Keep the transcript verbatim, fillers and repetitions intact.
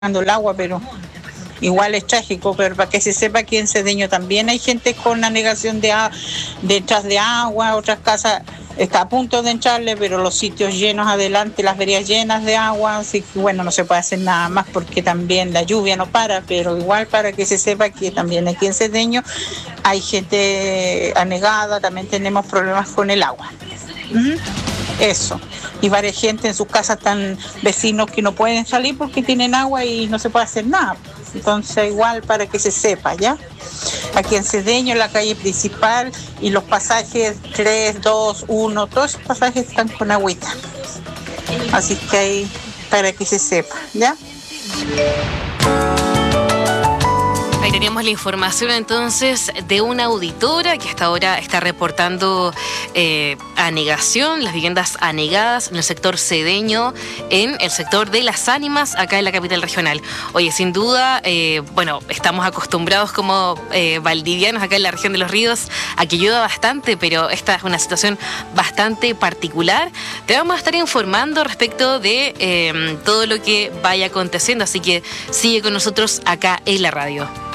el agua, pero igual es trágico. Pero para que se sepa que en Cedeño también hay gente con anegación de, a, de entrar de agua, otras casas está a punto de entrarle, pero los sitios llenos adelante, las veredas llenas de agua, así que bueno, no se puede hacer nada más porque también la lluvia no para, pero igual para que se sepa que también aquí en Cedeño hay gente anegada, también tenemos problemas con el agua. ¿Mm? Eso. Y varias gente en sus casas están vecinos que no pueden salir porque tienen agua y no se puede hacer nada. Entonces igual para que se sepa, ¿ya? Aquí en Cedeño, en la calle principal, y los pasajes tres, dos, uno, todos esos pasajes están con agüita. Así que ahí para que se sepa, ¿ya? Ahí teníamos la información entonces de una auditora que hasta ahora está reportando eh, anegación, las viviendas anegadas en el sector cedeño, en el sector de Las Ánimas, acá en la capital regional. Oye, sin duda, eh, bueno, estamos acostumbrados como eh, valdivianos acá en la región de Los Ríos a que llueva bastante, pero esta es una situación bastante particular. Te vamos a estar informando respecto de eh, todo lo que vaya aconteciendo, así que sigue con nosotros acá en la radio.